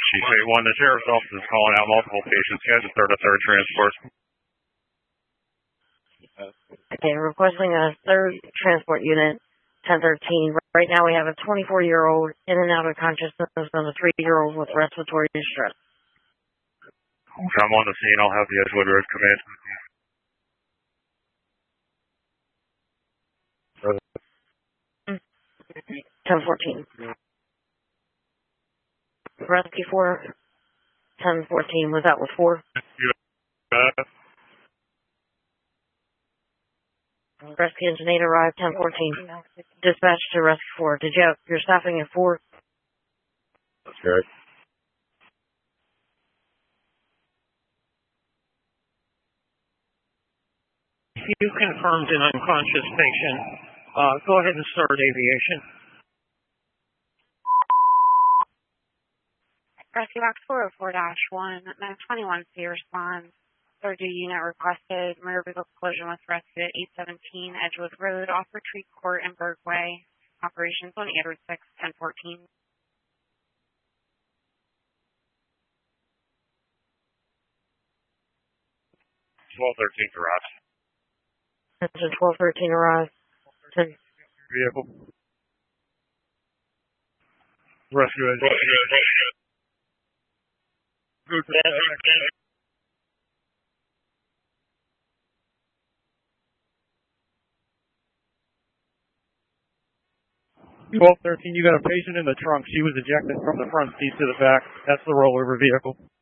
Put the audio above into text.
Chief 8-1, the Sheriff's Office is calling out multiple patients. He has a third transport. Okay, requesting a third transport unit, 1013. Right now we have a 24-year-old in and out of consciousness and a 3-year-old with respiratory distress. I'm on the scene. I'll have the Edgewood Road Command. 1014. Rescue 4, 1014. Was that with 4? Rescue engine 8 arrived, 1014. Dispatch to Rescue 4. Did you have your staffing at 4? That's correct. You confirmed an unconscious patient. Go ahead and start aviation. Rescue Box 404-1, 921C responds. Third duty unit requested motor vehicle collision with rescue at 817 Edgewood Road, off Retreat Court and Bergway. Operations on Edward 6, 1014. 1213 arrives. Engine 1213 arrived. Vehicle. Rescue engine. Good. 1213, you got a patient in the trunk. She was ejected from the front seat to the back. That's the rollover vehicle.